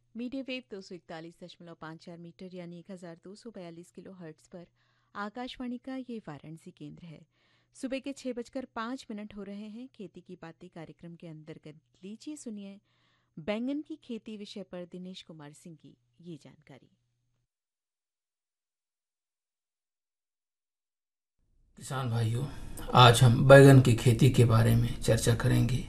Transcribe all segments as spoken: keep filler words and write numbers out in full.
Medium wave दो सौ इकतालीस दशमलव पाँच चार मीटर यानी एक हज़ार दो सौ बयालीस किलो हर्ट्ज पर आकाशवाणी का ये वाराणसी केंद्र है। सुबह के छः बजकर पाँच मिनट हो रहे हैं। खेती की बातें कार्यक्रम के अंतर्गत लीजिए सुनिए बैंगन की खेती विषय पर दिनेश कुमार सिंह की ये जानकारी। किसान भाइयों, आज हम बैगन की खेती के बारे में चर्चा करेंगे।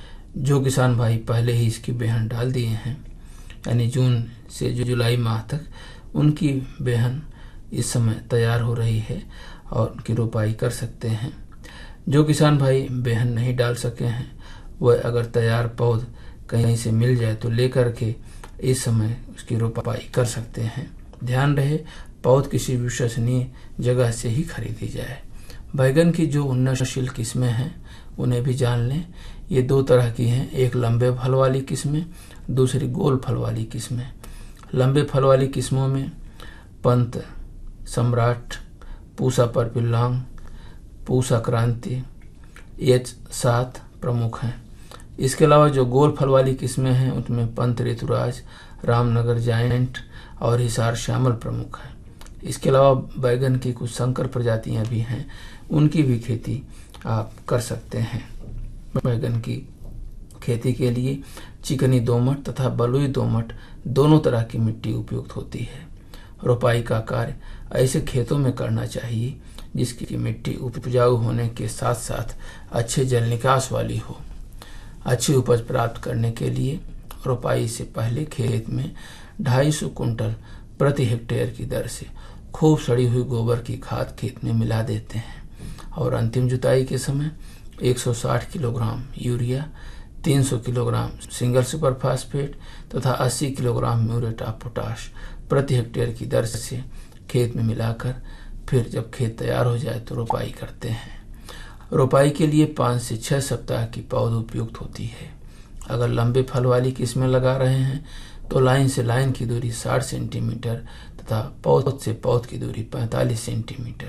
जो किसान भाई पहले ही इसकी बेहन डाल दिए हैं, यानी जून से जुलाई माह तक, उनकी बेहन इस समय तैयार हो रही है और उनकी रोपाई कर सकते हैं। जो किसान भाई बेहन नहीं डाल सके हैं, वह अगर तैयार पौध कहीं से मिल जाए तो लेकर के इस समय उसकी रोपाई कर सकते हैं। ध्यान रहे, पौध किसी विश्वसनीय जगह से ही खरीदी जाए। बैगन की जो उन्नतशील किस्में हैं उन्हें भी जान लें। ये दो तरह की हैं, एक लंबे फल वाली किस्में, दूसरी गोल फल वाली किस्में। लंबे फल वाली किस्मों में पंत, सम्राट, पूसा परपिल्लांग, पूसा क्रांति, एच सात प्रमुख हैं। इसके अलावा जो गोल फल वाली किस्में हैं उनमें पंत ऋतुराज, रामनगर जायंट और हिसार श्यामल प्रमुख हैं। इसके अलावा बैगन की कुछ संकर प्रजातियां भी हैं, उनकी भी खेती आप कर सकते हैं। बैगन की खेती के लिए चिकनी दोमट तथा बलुई दोमट दोनों तरह की मिट्टी उपयुक्त होती है। रोपाई का कार्य ऐसे खेतों में करना चाहिए जिसकी मिट्टी उपजाऊ होने के साथ साथ अच्छे जल निकास वाली हो। अच्छी उपज प्राप्त करने के लिए रोपाई से पहले खेत में ढाई सौ कुंटल प्रति हेक्टेयर की दर से खूब सड़ी हुई गोबर की खाद खेत में मिला देते हैं और अंतिम जुताई के समय एक सौ साठ किलोग्राम यूरिया, तीन सौ किलोग्राम सिंगल सुपर फास्फेट तथा अस्सी किलोग्राम म्यूरेट ऑफ पोटाश प्रति हेक्टेयर की दर से खेत में मिलाकर फिर जब खेत तैयार हो जाए तो रोपाई करते हैं। रोपाई के लिए पाँच से छः सप्ताह की पौध उपयुक्त होती है। अगर लंबे फल वाली किस्में लगा रहे हैं तो लाइन से लाइन की दूरी साठ सेंटीमीटर तथा पौध से पौध की दूरी पैंतालीस सेंटीमीटर